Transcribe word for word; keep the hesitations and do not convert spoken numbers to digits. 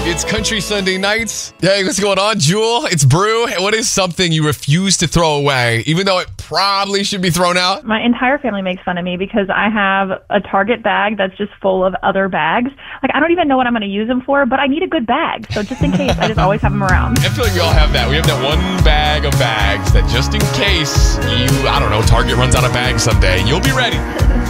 It's Country Sunday nights. Hey, what's going on, Jewel? It's Brew. What is something you refuse to throw away, even though it probably should be thrown out? My entire family makes fun of me because I have a Target bag that's just full of other bags. Like, I don't even know what I'm going to use them for, but I need a good bag. So just in case, I just always have them around. I feel like we all have that. We have that one bag of bags that just in case you, I don't know, Target runs out of bags someday, you'll be ready.